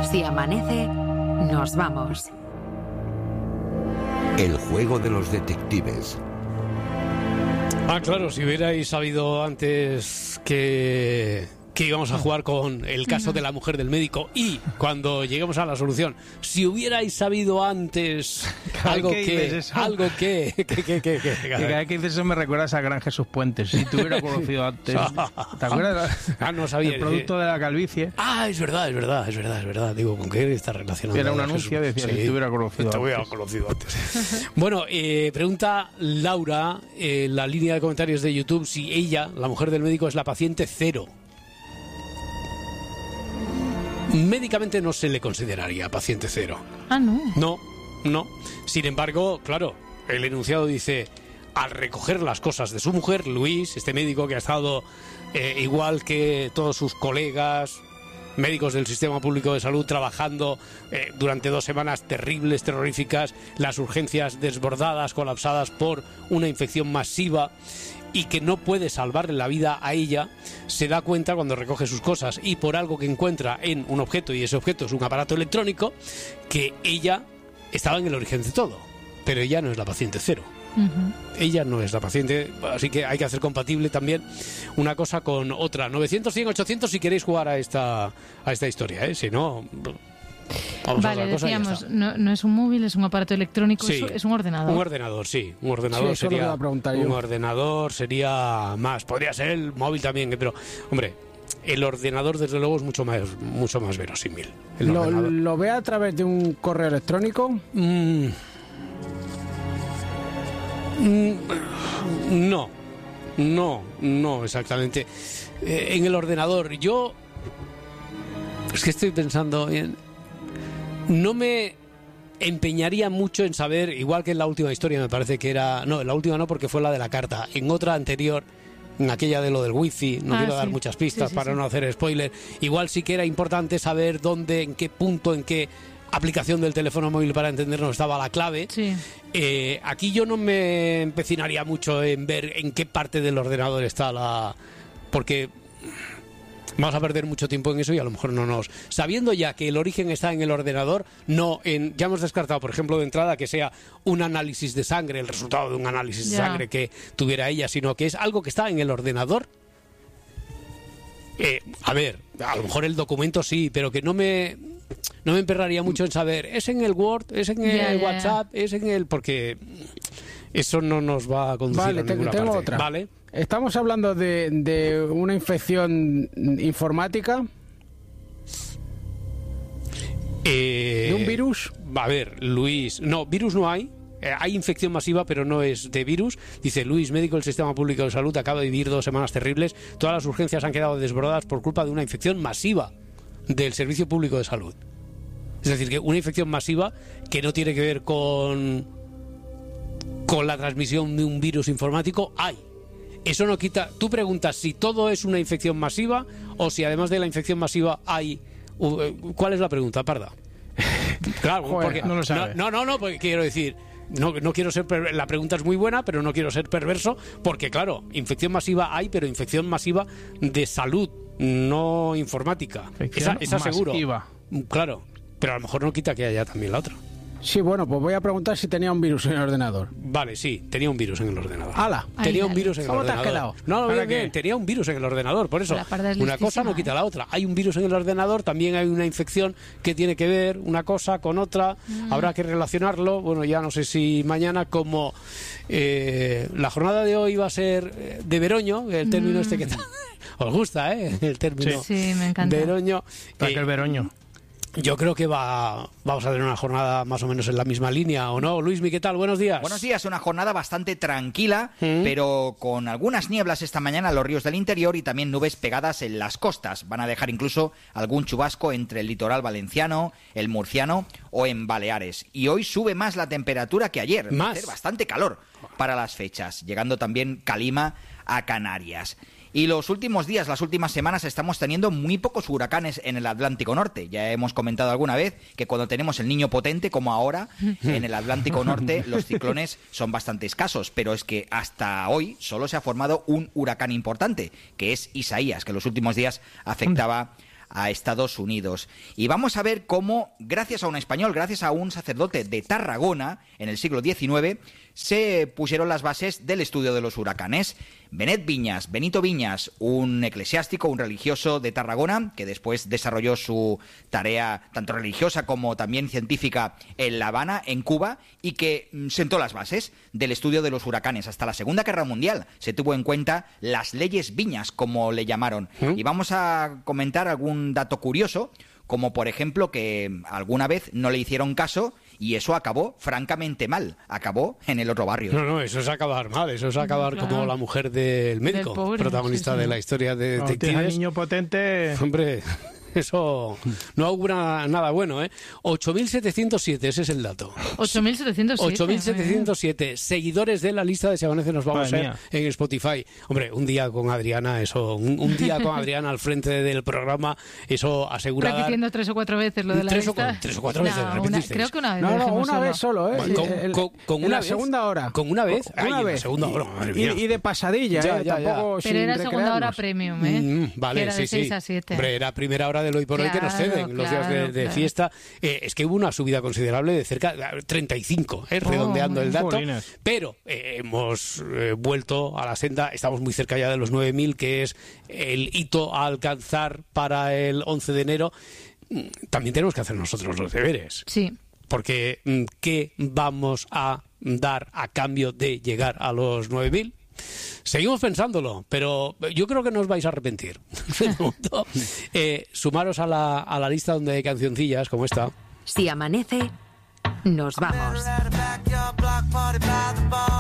Si amanece, nos vamos. El juego de los detectives. Claro, si hubierais sabido antes que íbamos a jugar con el caso de la mujer del médico y cuando lleguemos a la solución, si hubierais sabido antes algo que cada vez que dices eso me recuerdas a Gran Jesús Puentes. Si te hubiera conocido antes, ¿te acuerdas? No sabía. El producto de la calvicie. Es verdad. Digo, ¿con qué está relacionado? Era un anuncio, decía, si te hubiera conocido antes. Bueno, pregunta Laura en la línea de comentarios de YouTube si ella, la mujer del médico, es la paciente cero. Médicamente no se le consideraría paciente cero. No. Sin embargo, claro, el enunciado dice, al recoger las cosas de su mujer, Luis, este médico que ha estado igual que todos sus colegas médicos del sistema público de salud trabajando durante 2 semanas terribles, terroríficas, las urgencias desbordadas, colapsadas por una infección masiva, y que no puede salvarle la vida a ella, se da cuenta cuando recoge sus cosas y por algo que encuentra en un objeto, y ese objeto es un aparato electrónico, que ella estaba en el origen de todo, pero ella no es la paciente cero. Ella no es la paciente, así que hay que hacer compatible también una cosa con otra. 900, 100, 800 si queréis jugar a esta historia, si no... Vale, decíamos, no es un móvil, es un aparato electrónico, sí, es un ordenador. Un ordenador, sí. Un ordenador sería. Un ordenador sería más. Podría ser el móvil también, pero, hombre, el ordenador, desde luego, es mucho más verosímil. ¿Lo ve a través de un correo electrónico? No, exactamente. En el ordenador, yo. Es que estoy pensando bien. No me empeñaría mucho en saber, igual que en la última historia me parece que era... No, en la última no, porque fue la de la carta. En otra anterior, en aquella de lo del wifi, no quiero dar muchas pistas para no hacer spoiler, igual sí que era importante saber dónde, en qué punto, en qué aplicación del teléfono móvil, para entendernos, estaba la clave. Aquí yo no me empecinaría mucho en ver en qué parte del ordenador está la... Porque... vamos a perder mucho tiempo en eso y a lo mejor no nos... Sabiendo ya que el origen está en el ordenador, no en... Ya hemos descartado, por ejemplo, de entrada, que sea un análisis de sangre, el resultado de un análisis de sangre que tuviera ella, sino que es algo que está en el ordenador. A ver, a lo mejor el documento sí, pero que no me emperraría mucho en saber, es en el Word, es en el WhatsApp, es en el... Porque eso no nos va a conducir a ninguna parte. Otra. Vale. Estamos hablando de una infección informática. ¿De un virus? A ver, Luis, no, virus no hay. Hay infección masiva, pero no es de virus. Dice Luis, médico del Sistema Público de Salud, acaba de vivir 2 semanas terribles. Todas las urgencias han quedado desbordadas por culpa de una infección masiva del Servicio Público de Salud. Es decir, que una infección masiva que no tiene que ver con la transmisión de un virus informático, hay. Eso no quita... Tú preguntas si todo es una infección masiva o si además de la infección masiva hay... ¿Cuál es la pregunta, Parda? Claro, porque no lo sabes. No, porque quiero decir... No quiero ser... La pregunta es muy buena, pero no quiero ser perverso, porque claro, infección masiva hay, pero infección masiva de salud, no informática. Esa seguro. Claro, pero a lo mejor no quita que haya también la otra. Sí, bueno, pues voy a preguntar si tenía un virus en el ordenador. Vale, sí, tenía un virus en el ordenador. ¡Hala! Tenía un virus en el ordenador. ¿Cómo te has quedado? No, bien, tenía un virus en el ordenador, por eso. Una cosa no quita la otra. Hay un virus en el ordenador, también hay una infección que tiene que ver una cosa con otra. Habrá que relacionarlo. Bueno, ya no sé si mañana, como la jornada de hoy va a ser de veroño, el término este que os gusta, el término. Sí, me encanta. Veroño. El veroño. Yo creo que vamos a tener una jornada más o menos en la misma línea, ¿o no? Luismi, ¿qué tal? Buenos días. Buenos días, una jornada bastante tranquila, pero con algunas nieblas esta mañana en los ríos del interior y también nubes pegadas en las costas. Van a dejar incluso algún chubasco entre el litoral valenciano, el murciano o en Baleares. Y hoy sube más la temperatura que ayer. Va a hacer bastante calor para las fechas, llegando también calima a Canarias. Y los últimos días, las últimas semanas, estamos teniendo muy pocos huracanes en el Atlántico Norte. Ya hemos comentado alguna vez que cuando tenemos el Niño potente, como ahora, en el Atlántico Norte, los ciclones son bastante escasos. Pero es que hasta hoy solo se ha formado un huracán importante, que es Isaías, que en los últimos días afectaba a Estados Unidos. Y vamos a ver cómo, gracias a un español, gracias a un sacerdote de Tarragona, en el siglo XIX, se pusieron las bases del estudio de los huracanes. Benito Viñas, un eclesiástico, un religioso de Tarragona, que después desarrolló su tarea tanto religiosa como también científica en La Habana, en Cuba, y que sentó las bases del estudio de los huracanes. Hasta la Segunda Guerra Mundial se tuvo en cuenta las leyes Viñas, como le llamaron. Y vamos a comentar algún dato curioso, como por ejemplo que alguna vez no le hicieron caso y eso acabó francamente mal, acabó en el otro barrio. No, eso es acabar mal, eso es acabar como la mujer del médico, pobre, protagonista de la historia de detectives. Niño potente. Hombre, eso no augura nada bueno, ¿eh? 8.707, ese es el dato. 8.707. 8.707 seguidores de la lista de Se Amanece Nos Vamos a ver en Spotify. Hombre, un día con Adriana, eso, un día con Adriana al frente del programa, eso asegura. Repitiendo 3 o 4 veces lo de la lista. 3 o 4 veces, creo que una vez. No, una vez solo, ¿eh? Con una segunda hora. ¿Con una vez? Una vez. Segunda hora, madre mía. Y de pasadilla, tampoco. Pero era segunda hora premium, ¿eh? Vale, era de 6 a 7. Hombre, era primera hora del hoy por hoy que nos ceden los días de fiesta. Es que hubo una subida considerable de cerca de 35, redondeando el dato. Jolines. Pero hemos vuelto a la senda, estamos muy cerca ya de los 9.000, que es el hito a alcanzar para el 11 de enero. También tenemos que hacer nosotros los deberes. Sí. Porque, ¿qué vamos a dar a cambio de llegar a los 9.000? Seguimos pensándolo, pero yo creo que no os vais a arrepentir. Sumaros a la lista donde hay cancioncillas como esta. Si amanece, nos vamos.